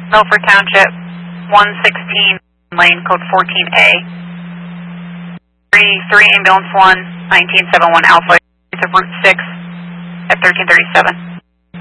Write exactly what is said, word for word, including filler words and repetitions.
Milford Township, one sixteen lane, code fourteen A. three, three ambulance one, nineteen seventy-one Alpha, it's of Route six at thirteen thirty-seven.